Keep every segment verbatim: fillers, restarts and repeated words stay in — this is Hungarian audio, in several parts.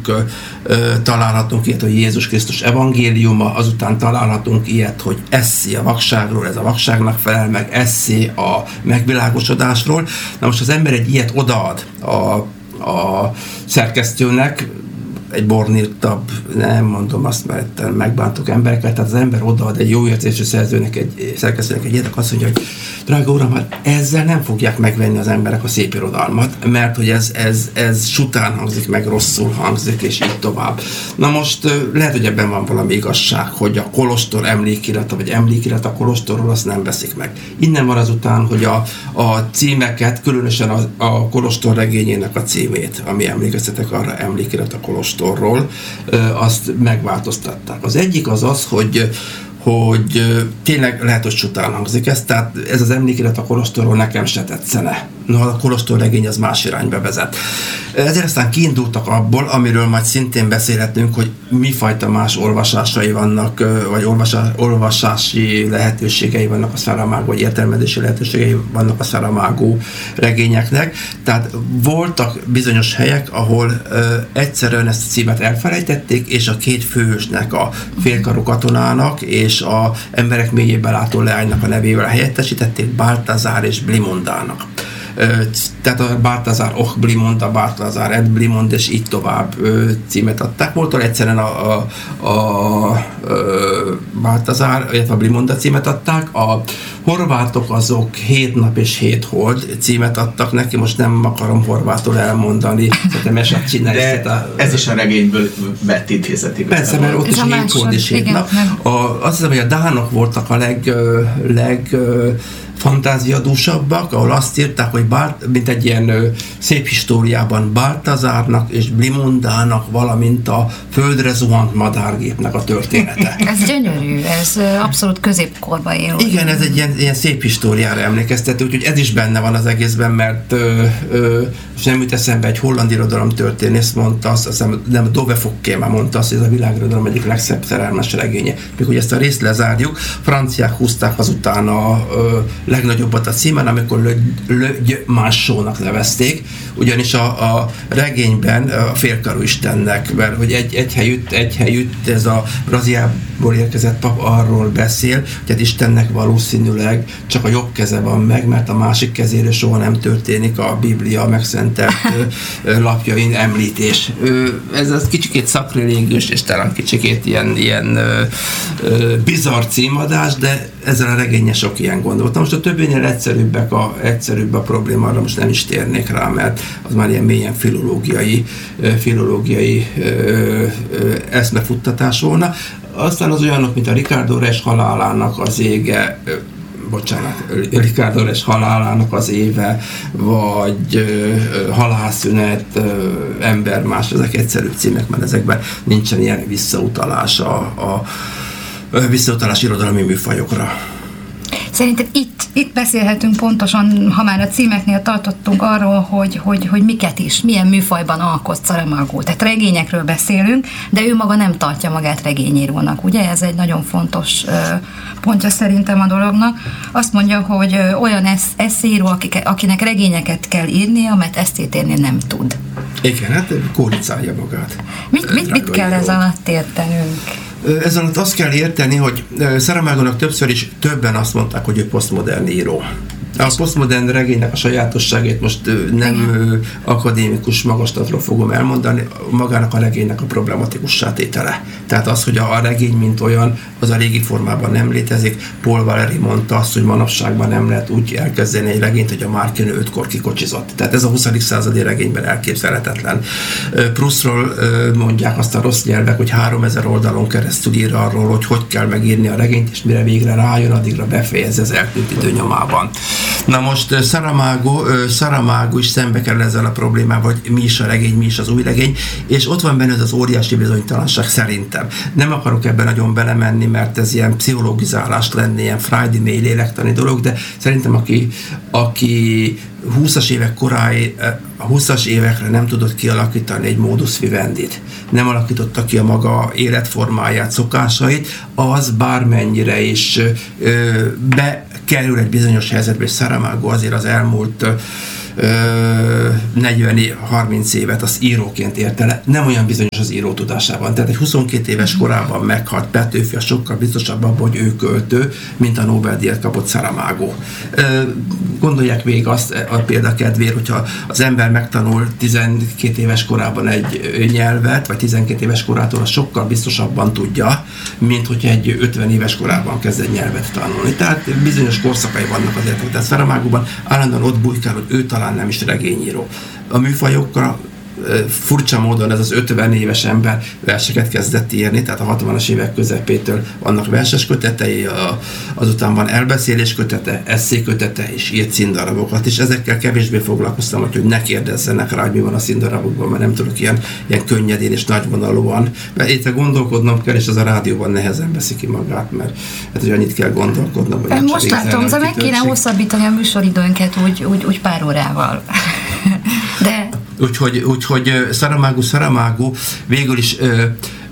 találhatunk, ö, találhatunk ilyet, hogy Jézus Krisztus evangéliuma, azután találhatunk ilyet, hogy esszi a vakságról, ez a vakságnak felel meg, esszi a megvilágosodásról. Na most az ember egy ilyet odaad a, a szerkesztőnek, egy bornírtabb, nem mondom azt, mert megbántok embereket, tehát az ember odaad egy jó érzésű szerzőnek, egy szerkesztőnek egy ilyet, azt mondja, hogy drága uram, hát ezzel nem fogják megvenni az emberek a szép irodalmat, mert hogy ez, ez, ez sután hangzik, meg rosszul hangzik, és így tovább. Na most lehet, hogy ebben van valami igazság, hogy a kolostor emlékirata, vagy emlékirat a kolostorról, azt nem veszik meg. Innen van azután, hogy a, a címeket, különösen a, a kolostor regényének a címét, ami emlékeztetek arra, emlékirat a kolostorról, azt megváltoztatták. Az egyik az az, hogy hogy tényleg lehet, hogy csután hangzik ez, tehát ez az emlékirat a kolostorról nekem se tetszene. No, a kolostor regény az más irányba vezet. Ezért aztán kiindultak abból, amiről majd szintén beszélhetünk, hogy mifajta más olvasásai vannak, vagy olvasá, olvasási lehetőségei vannak a Saramago, vagy értelmezési lehetőségei vannak a Saramago regényeknek. Tehát voltak bizonyos helyek, ahol ö, egyszerűen ezt a címet elfelejtették, és a két főhősnek, a félkarú katonának és a emberek mélyébe látó leánynak a nevével helyettesítették, Baltazar és Blimondának. Tehát a Baltazar och Blimond, a Baltazar et Blimond, és így tovább címet adták. Volt egyszerűen a, a, a, a Baltazar, illetve a Blimonda címet adták. A horvátok azok hét nap és hét hold címet adtak neki, most nem akarom horvátul elmondani, szerintem eset csinálni. De a, ez is a regényből vett idézeti. Persze, mert ott is hét hold és hét nap. A, azt hiszem, hogy a dánok voltak a leg, leg fantáziadúsabbak, ahol azt írták, hogy Bart, mint egy ilyen ö, szép históriában Baltazárnak és Blimondának, valamint a földre zuhant madárgépnek a története. Ez gyönyörű, ez abszolút középkorba élő. Igen, ez egy ilyen, ilyen szép históriára emlékeztető, úgyhogy ez is benne van az egészben, mert ö, ö, most nem jut eszembe, egy holland irodalom történész mondta azt, azt hiszem, nem, Dove Fokkéma mondta azt, hogy ez a világirodalom egyik legszebb szerelmes regénye. Még hogy ezt a részt lezárjuk, franciák húzták azután a ö, legnagyobbat a címen, amikor Le, Le Mássónak nevezték, ugyanis a, a regényben a félkarú istennek, mert hogy egy, egy helyütt, egy helyütt ez a Brazíliából érkezett pap arról beszél, hogy hát Istennek valószínűleg csak a jobb keze van meg, mert a másik kezére soha nem történik a Biblia megszentelt lapjain említés. Ez az kicsikét szakrilégius, és talán kicsikét ilyen, ilyen bizarr címadás, de ezzel a regényen sok ilyen gondoltam. Most a többinél egyszerűbbek a, egyszerűbb a probléma, arra most nem is térnék rá, mert az már ilyen mélyen filológiai, filológiai ö, ö, eszmefuttatás volna. Aztán az olyanok, mint a Ricardo Reis halálának az ége, ö, bocsánat, Ricardo Reis halálának az éve, vagy ö, halálszünet, ö, ember más, ezek egyszerűbb címek, mert ezekben nincsen ilyen visszautalás a, a visszautalás irodalmi műfajokra. Szerintem itt, itt beszélhetünk pontosan, ha már a címeknél tartottunk arról, hogy, hogy, hogy miket is, milyen műfajban alkot Saramago. Tehát regényekről beszélünk, de ő maga nem tartja magát regényírónak, ugye? Ez egy nagyon fontos pontja szerintem a dolognak. Azt mondja, hogy olyan esszíró, akinek regényeket kell írnia, mert eszétérni nem tud. Igen, hát kóricálja magát. Mit, mit, mit kell ez alatt értenünk? Ez alatt azt kell érteni, hogy Saramagónak többször is többen azt mondták, hogy ő posztmodern író. A posztmodern regénynek a sajátosságét most nem akadémikus magastatról fogom elmondani, magának a regénynek a problematikus sátétele. Tehát az, hogy a regény mint olyan, az a régi formában nem létezik. Paul Valéry mondta azt, hogy manapságban nem lehet úgy elkezdeni egy regényt, hogy a Márkinő ötkor kikocsizott. Tehát ez a huszadik századi regényben elképzelhetetlen. Proustról mondják azt a rossz nyelvek, hogy háromezer oldalon keresztül ír arról, hogy hogy kell megírni a regényt, és mire végre rájön, addigra befejezze az eltűnt idő nyomában. Na most Saramago, Saramago is szembe kerül ezzel a problémával, hogy mi is a regény, mi is az új regény, és ott van benne ez az óriási bizonytalanság szerintem. Nem akarok ebben nagyon belemenni, mert ez ilyen pszichológizálás lenne, ilyen Freudi mély lélektani dolog, de szerintem aki, aki húszas évek koráig, a húszas évekre nem tudott kialakítani egy modus vivendit, nem alakította ki a maga életformáját, szokásait, az bármennyire is ö, bekerül egy bizonyos helyzetbe, és Saramago azért az elmúlt negyven-harminc évet az íróként érte le, nem olyan bizonyos az író tudásában. Tehát egy huszonkét éves korában meghalt Petőfi, sokkal bizosabb abban, hogy ő költő, mint a Nobel-díjat kapott Saramago. Gondolják végig azt a példakedvéért, hogyha az ember megtanul tizenkét éves korában egy nyelvet, vagy tizenkét éves korától, az sokkal biztosabban tudja, mint hogyha egy ötven éves korában kezd egy nyelvet tanulni. Tehát bizonyos korszakai vannak az életnek. Tehát Saramagóban állandóan ott bujkál, hogy ő talán nem is regényíró. A műfajokkal furcsa módon ez az ötven éves ember verseket kezdett írni, tehát a hatvanas évek közepétől vannak verses kötetei, azután van elbeszélés kötete, esszé kötete, és írt színdarabokat, és ezekkel kevésbé foglalkoztam, hogy ne kérdezzenek rá, hogy mi van a színdarabokban, mert nem tudok ilyen, ilyen könnyedén és nagyvonalúan, mert itt gondolkodnom kell, és az a rádióban nehezen veszi ki magát, mert hát, hogy annyit kell gondolkodnom. Hogy most látom, de meg kéne hosszabbítani a műsoridőnket úgy, úgy, úgy pár órával. De Úgyhogy, úgyhogy Saramago, Saramago végül is, ö,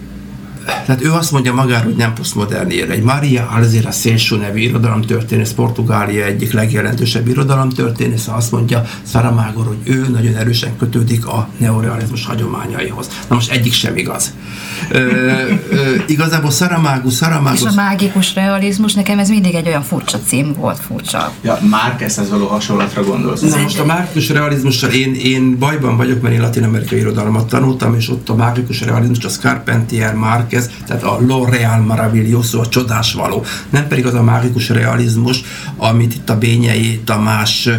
tehát ő azt mondja magáról, hogy nem posztmodern ír. Egy Maria Alzira Szélső nevű irodalomtörténész, Portugália egyik legjelentősebb irodalomtörténész, azt mondja Saramago, hogy ő nagyon erősen kötődik a neorealizmus hagyományaihoz. Na most egyik sem igaz. Ö, ö, igazából Saramago, Saramago... És a mágikus realizmus, nekem ez mindig egy olyan furcsa cím volt, furcsa. Ja, Márquezhez való hasonlatra gondolsz. Na most a mágikus realizmussal én, én bajban vagyok, mert én latin-amerikai irodalmat tanultam, és ott a mágikus realizmus, a Carpentier, Márquez, tehát a Lo Real Maravilloso, a csodás való. Nem pedig az a mágikus realizmus, amit itt a Bényei Tamás,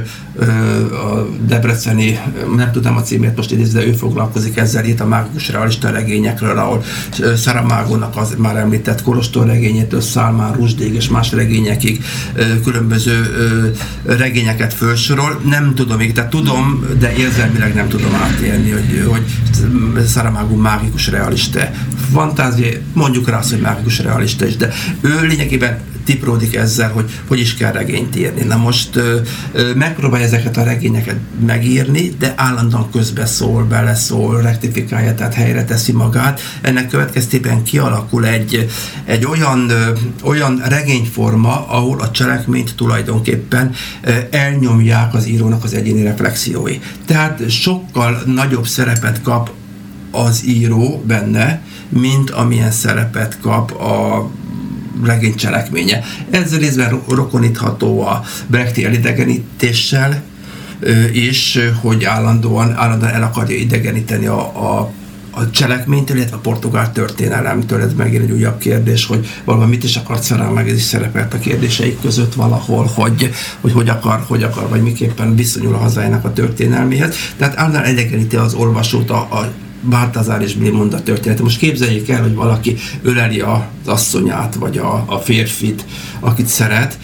a debreceni, nem tudom a címét most idézni, de ő foglalkozik ezzel, itt a mágikus realista regényekről, ahol Saramagónak az már említett Kolostor regényétől Salman Rushdie és más regényekig különböző regényeket felsorol. Nem tudom még, tehát tudom, de érzelmileg nem tudom átélni, hogy, hogy Saramago mágikus realista. Fantázia, mondjuk rá azt, hogy mágikus realista is, de ő lényegében tipródik ezzel, hogy hogy is kell regényt írni. Na most ö, ö, megpróbálja ezeket a regényeket megírni, de állandóan közbeszól, beleszól, rektifikálja, tehát helyre teszi magát. Ennek következtében kialakul egy, egy olyan, ö, olyan regényforma, ahol a cselekményt tulajdonképpen ö, elnyomják az írónak az egyéni reflexiói. Tehát sokkal nagyobb szerepet kap az író benne, mint amilyen szerepet kap a regény cselekménye. Ezzel részben rokonítható a brechti elidegenítéssel is, hogy állandóan, állandóan el akarja idegeníteni a, a, a cselekménytől, illetve a portugál történelemtől. Ez megint egy újabb kérdés, hogy valami mit is akart Saramago, meg ez is szerepelt a kérdéseik között valahol, hogy hogy, hogy akar, hogy akar, vagy miképpen viszonyul a hazájának a történelméhez. Tehát állandóan elidegeníti az olvasót a, a Balthazar és Blimunda története. Most képzeljék el, hogy valaki öleli az asszonyát, vagy a, a férfit, akit szeret,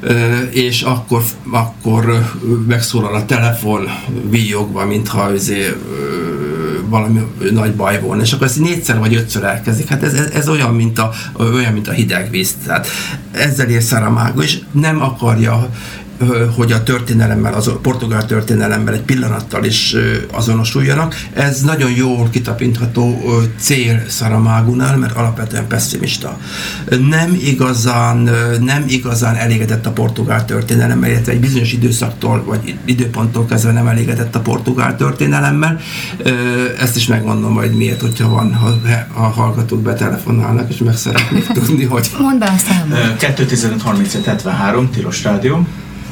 és akkor, akkor megszólal a telefon víjogva, mintha azért valami nagy baj volna, és akkor ezt négyszer vagy ötször elkezdik. Hát ez, ez, ez olyan, mint a, olyan, mint a hideg víz. Tehát ezzel ér Saramago, és nem akarja, hogy a történelemmel, az a portugál történelemmel egy pillanattal is azonosuljanak. Ez nagyon jól kitapintható cél Saramagónál, mert alapvetően pessimista. Nem igazán, nem igazán elégedett a portugál történelemmel, illetve egy bizonyos időszaktól, vagy időponttól kezdve nem elégedett a portugál történelemmel. Ezt is megmondom majd miért, hogyha van, ha a hallgatók betelefonálnak, és meg szeretnék tudni, hogy... Mondd be aztán. kettő tizenöt harmincöt hetvenhárom, Tilos Rádió.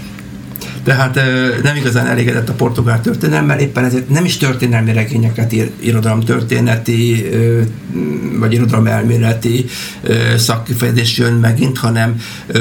Tehát nem igazán elégedett a portugál történelemmel, éppen ezért nem is történelmi regényeket ír, irodalomtörténeti vagy irodalomelméleti szakkifejezés jön megint, hanem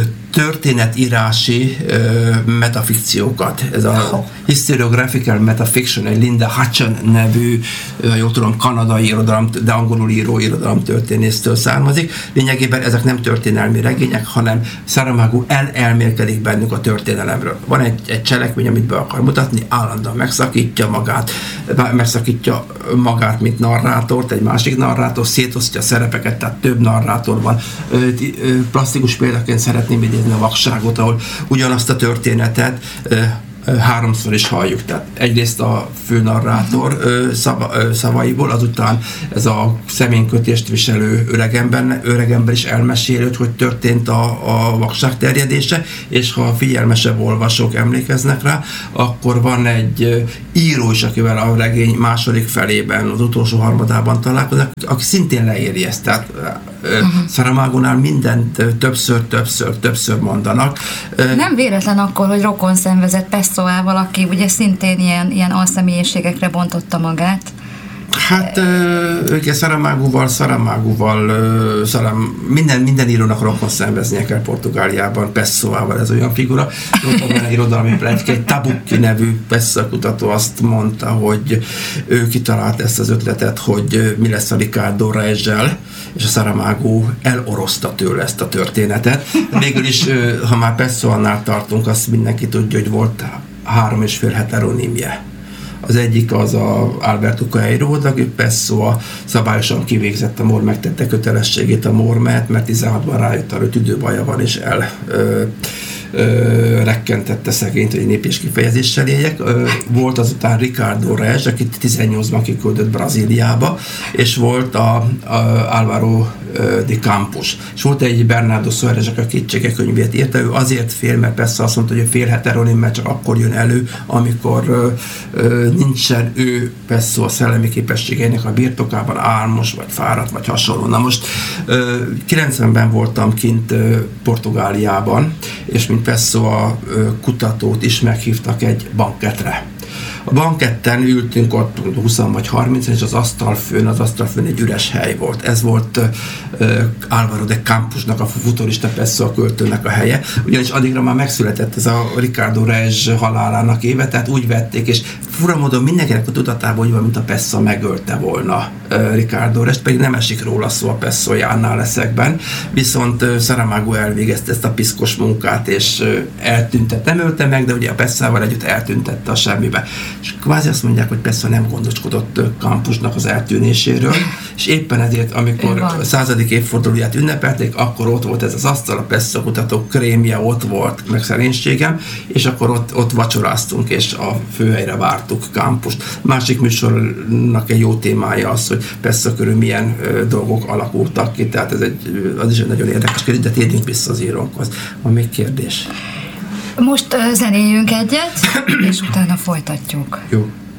történetírási metafikciókat. Ez a Historiographical Metafiction, egy Linda Hutton nevű, jól tudom, kanadai irodalom, de angolul író irodalomtörténésztől származik. Lényegében ezek nem történelmi regények, hanem Saramago el-elmélkedik bennük a történelemről. Van egy, egy cselekmény, amit be akar mutatni, állandóan megszakítja magát, megszakítja magát, mint narrátort, egy másik narrátor, szétosztja a szerepeket, tehát több narrátor van. Plastikus példaként szeretném idézni a Vakságot, ahol ugyanazt a történetet háromszor is halljuk. Tehát egyrészt a főnarrátor szava, szavaiból, azután ez a személykötést viselő öregember, öregember is elmeséli, hogy történt a, a vakság terjedése, és ha figyelmesebb olvasók emlékeznek rá, akkor van egy író is, akivel a regény második felében, az utolsó harmadában találkoznak, aki szintén leéri ezt. Tehát uh-huh. Saramagonál mindent többször, többször, többször mondanak. Nem véletlen akkor, hogy rokon szenvezett Pessoával, aki ugye szintén ilyen, ilyen alszemélyiségekre bontotta magát. Hát ők Saramagoval, Saramagoval, Saram, minden, minden írónak rokon szenveznie kell Portugáliában, Pessoával, ez olyan figura. Róla irodalmi pletyka, egy Tabucchi nevű Pessoa kutató azt mondta, hogy ő kitalált ezt az ötletet, hogy mi lesz a Ricardo Reis-sel, és a Saramago elorozta tőle ezt a történetet. Végül is, ha már Pessoánál tartunk, azt mindenki tudja, hogy volt három és fél heteronímje. Az egyik az a Alberto Coelho volt, aki Pessoa szabályosan kivégzett a MOR, megtette kötelességét a MOR mellett, mert tizenhatban rájött arra, hogy tüdőbaja van, és el ö, ö, rekkentette szegényt, hogy népés kifejezéssel éljek. Ö, volt azután Ricardo Reis, akit tizennyolcban kiküldött Brazíliába, és volt a, a Álvaro de Campos. És volt egy Bernardo Soares, aki a Kétségek könyvét írta, ő azért fél, mert persze azt mondta, hogy a fél heteronim, mert csak akkor jön elő, amikor ö, ö, nincsen ő Pessoa szellemi képességeinek a birtokában, álmos, vagy fáradt, vagy hasonló. Na most ö, kilencvenben voltam kint ö, Portugáliában, és mint Pessoa ö, kutatót is meghívtak egy banketre. A banketten ültünk ott húsz vagy harminc, és az asztalfőn, az asztalfőn egy üres hely volt. Ez volt uh, Álvaro de Campusnak, a futurista Pessoa költőnek a helye, ugyanis addigra már megszületett ez a Ricardo Reis halálának éve, tehát úgy vették, és fura módon mindenkinek a tudatában úgy van, mint a Pessoa megölte volna uh, Ricardo Reist, pedig nem esik róla szó a Pessoánál ezekben, viszont uh, Saramago elvégezte ezt a piszkos munkát, és uh, eltüntette, nem ölte meg, de ugye a Pessoával együtt eltüntette a semmibe. És kvázi azt mondják, hogy Pessoa nem gondoskodott Campusnak az eltűnéséről, és éppen ezért, amikor a századik évfordulóját ünnepelték, akkor ott volt ez az asztal, a Pessoa kutatók krémje ott volt, meg szerénységem, és akkor ott, ott vacsoráztunk, és a főhelyre vártuk Campust. Másik műsornak egy jó témája az, hogy Pessoa körül milyen ö, dolgok alakultak ki, tehát ez egy, az is egy nagyon érdekes kérdés, de térjünk vissza az írónkhoz. Van még kérdés? Most uh, zenéljünk egyet, és utána folytatjuk. Jó.